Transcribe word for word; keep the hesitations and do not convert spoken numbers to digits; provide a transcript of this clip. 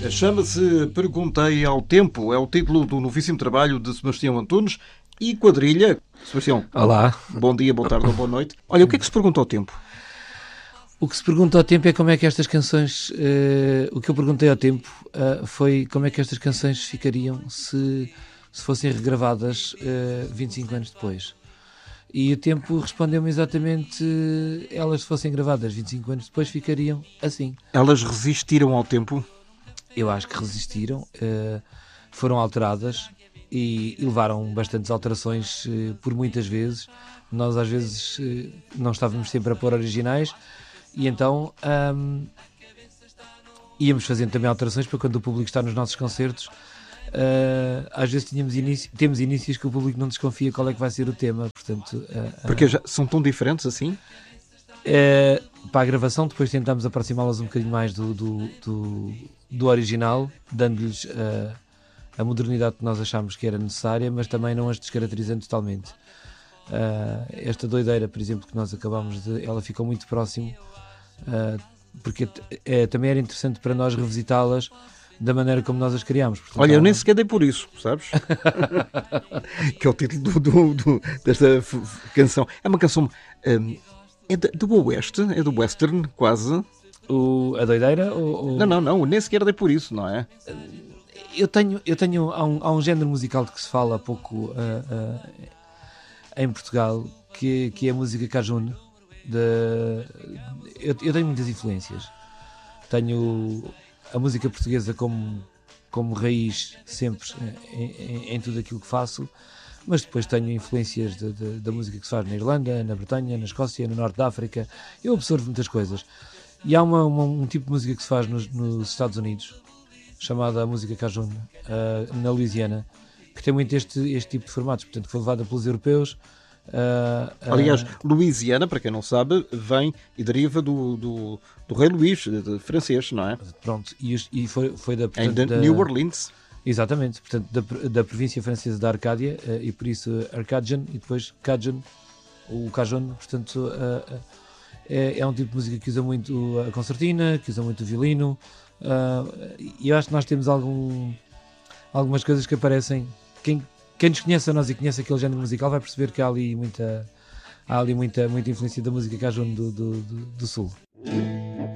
Chama-se Perguntei ao Tempo, é o título do novíssimo trabalho de Sebastião Antunes e Quadrilha. Sebastião, olá. Bom dia, boa tarde ou boa noite. Olha, o que é que se pergunta ao tempo? O que se pergunta ao tempo é como é que estas canções, uh, o que eu perguntei ao tempo uh, foi como é que estas canções ficariam se, se fossem regravadas uh, vinte e cinco anos depois. E o tempo respondeu-me exatamente, uh, elas se fossem gravadas vinte e cinco anos depois ficariam assim. Elas resistiram ao tempo? Eu acho que resistiram, uh, foram alteradas e, e levaram bastantes alterações uh, por muitas vezes. Nós às vezes uh, não estávamos sempre a pôr originais e então um, íamos fazendo também alterações para quando o público está nos nossos concertos. Uh, às vezes tínhamos inicio, temos inícios que o público não desconfia qual é que vai ser o tema. Portanto, uh, Porque uh, já são tão diferentes assim? Uh, para a gravação depois tentámos aproximá-las um bocadinho mais do, do, do, do original, dando-lhes uh, a modernidade que nós achámos que era necessária, mas também não as descaracterizando totalmente. Uh, esta doideira, por exemplo, que nós acabámos de... ela ficou muito próximo, uh, porque é, também era interessante para nós revisitá-las da maneira como nós as criámos. Portanto, olha, eu ela... nem sequer dei por isso, sabes? Que é o título do, do, do, desta f- f- canção. É uma canção... Um, é de- do oeste, é do western, quase. O, a doideira? Ou, ou... Não, não, não, nem sequer dei por isso, não é? Eu tenho, eu tenho há, um, há um género musical de que se fala há pouco uh, uh, em Portugal, que, que é a música cajun. De, eu, eu tenho muitas influências. Tenho a música portuguesa como, como raiz sempre em, em, em tudo aquilo que faço, mas depois tenho influências de, de, da música que se faz na Irlanda, na Bretanha, na Escócia, no Norte da África. Eu absorvo muitas coisas. E há uma, uma, um tipo de música que se faz nos, nos Estados Unidos, chamada música cajun, uh, na Louisiana, que tem muito este, este tipo de formatos, portanto, que foi levada pelos europeus. Uh, uh, Aliás, Louisiana, para quem não sabe, vem e deriva do, do, do rei Luís, de, de francês, não é? Pronto, e, e foi, foi da, portanto, Em da... New Orleans. Exatamente, portanto, da, da província francesa da Arcádia, uh, e por isso Arcadian, e depois Cajun, o Cajun, portanto, uh, uh, é, é um tipo de música que usa muito a concertina, que usa muito o violino, uh, e eu acho que nós temos algum, algumas coisas que aparecem. Quem, quem nos conhece a nós e conhece aquele género musical vai perceber que há ali muita, há ali muita, muita influência da música Cajun do, do, do, do Sul.